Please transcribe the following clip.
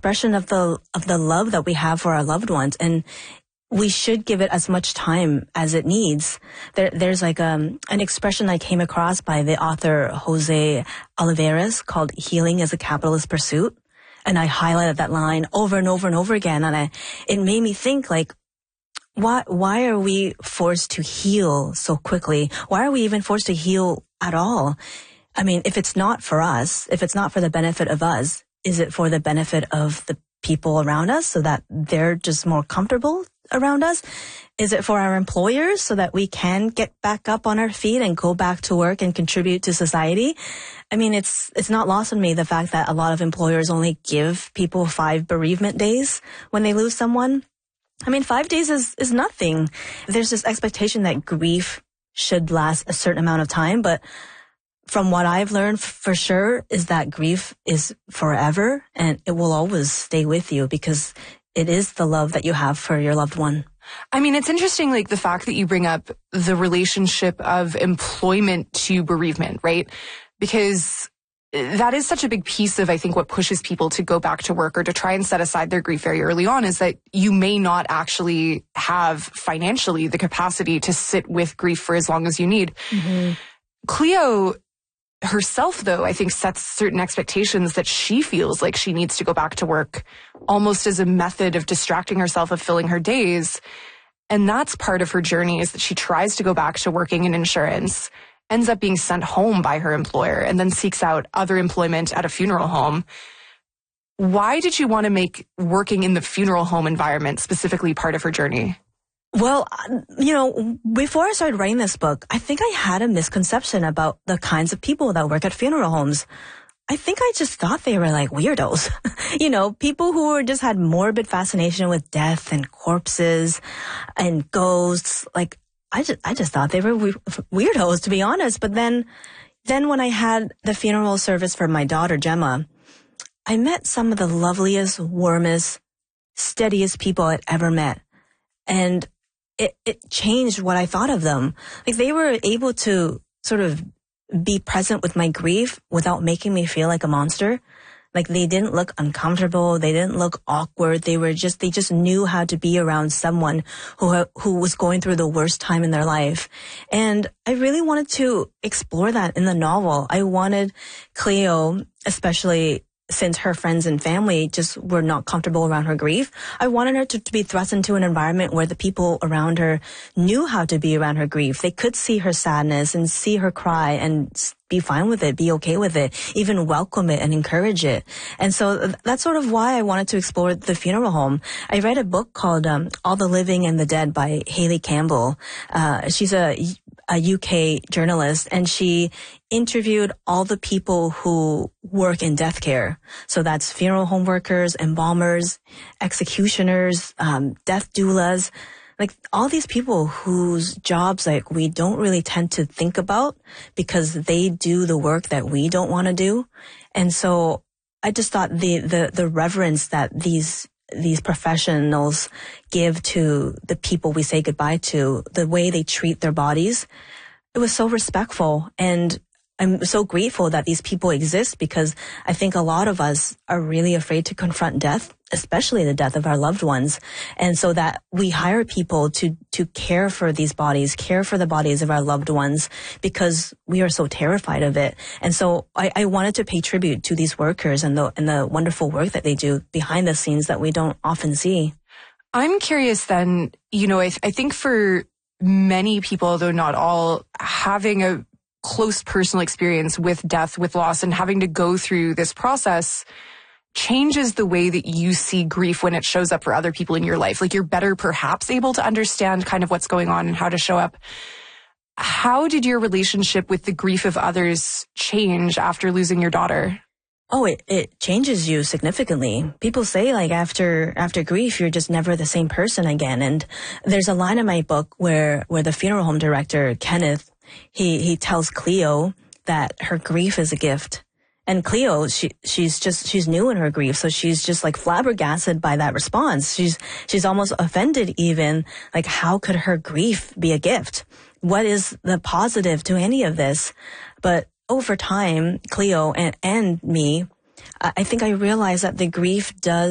expression of the love that we have for our loved ones, and we should give it as much time as it needs. There's like an expression I came across by the author Jose Olivares called "Healing is a Capitalist Pursuit," and I highlighted that line over and over and over again, and it made me think, like, why are we forced to heal so quickly? Why are we even forced to heal at all? I mean, if it's not for us, if it's not for the benefit of us, is it for the benefit of the people around us so that they're just more comfortable around us? Is it for our employers so that we can get back up on our feet and go back to work and contribute to society? I mean, it's not lost on me, the fact that a lot of employers only give people 5 bereavement days when they lose someone. I mean, 5 days is nothing. There's this expectation that grief should last a certain amount of time, but from what I've learned for sure is that grief is forever and it will always stay with you because it is the love that you have for your loved one. I mean, it's interesting, like the fact that you bring up the relationship of employment to bereavement, right? Because that is such a big piece of, I think, what pushes people to go back to work or to try and set aside their grief very early on, is that you may not actually have financially the capacity to sit with grief for as long as you need. Mm-hmm. Cleo herself, though, I think sets certain expectations that she feels like she needs to go back to work almost as a method of distracting herself, of filling her days. And that's part of her journey, is that she tries to go back to working in insurance, ends up being sent home by her employer, and then seeks out other employment at a funeral home. Why did you want to make working in the funeral home environment specifically part of her journey? Well, you know, before I started writing this book, I think I had a misconception about the kinds of people that work at funeral homes. I think I just thought they were like weirdos. You know, people who just had morbid fascination with death and corpses and ghosts. Like, I just thought they were weirdos, to be honest. But then when I had the funeral service for my daughter, Gemma, I met some of the loveliest, warmest, steadiest people I'd ever met. And it changed what I thought of them. Like, they were able to sort of be present with my grief without making me feel like a monster. Like, they didn't look uncomfortable. They didn't look awkward. They just knew how to be around someone who was going through the worst time in their life. And I really wanted to explore that in the novel. I wanted Cleo, especially since her friends and family just were not comfortable around her grief, I wanted her to be thrust into an environment where the people around her knew how to be around her grief. They could see her sadness and see her cry and be fine with it, be okay with it, even welcome it and encourage it. And so that's sort of why I wanted to explore the funeral home. I read a book called All the Living and the Dead by Hayley Campbell. She's a UK journalist, and she interviewed all the people who work in death care. So that's funeral home workers, embalmers, executioners, death doulas, like all these people whose jobs like we don't really tend to think about because they do the work that we don't want to do. And so I just thought the reverence that these professionals give to the people we say goodbye to, the way they treat their bodies, it was so respectful. And I'm so grateful that these people exist, because I think a lot of us are really afraid to confront death, especially the death of our loved ones. And so that we hire people to care for these bodies, care for the bodies of our loved ones, because we are so terrified of it. And so I wanted to pay tribute to these workers and the wonderful work that they do behind the scenes that we don't often see. I'm curious then, I think for many people, though not all, having a close personal experience with death, with loss, and having to go through this process changes the way that you see grief when it shows up for other people in your life. Like, you're better perhaps able to understand kind of what's going on and how to show up. How did your relationship with the grief of others change after losing your daughter? Oh, it changes you significantly. People say, like, after grief, you're just never the same person again. And there's a line in my book where the funeral home director, Kenneth, he tells Cleo that her grief is a gift. And Cleo, she's new in her grief, so she's just like flabbergasted by that response. She's almost offended even, like, how could her grief be a gift? What is the positive to any of this? But over time, Cleo and me, I think I realized that the grief does